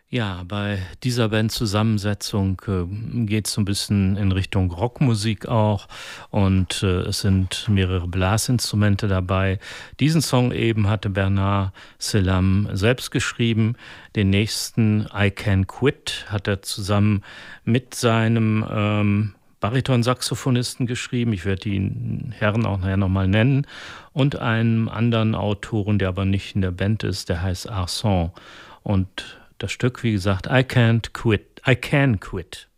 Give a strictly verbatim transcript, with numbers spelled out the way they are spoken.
Ja, bei dieser Bandzusammensetzung, äh, geht's so 'n bisschen in Richtung Rockmusik auch und, äh, es sind mehrere Blasinstrumente dabei. Diesen Song eben hatte Bernard Selam selbst geschrieben. Den nächsten, „I Can Quit“, hat er zusammen mit seinem, ähm, Baritonsaxophonisten geschrieben. Ich werde die Herren auch nachher noch mal nennen. Und einem anderen Autoren, der aber nicht in der Band ist, der heißt Arson. Und das Stück, wie gesagt, „I Can't Quit“, „I Can Quit“.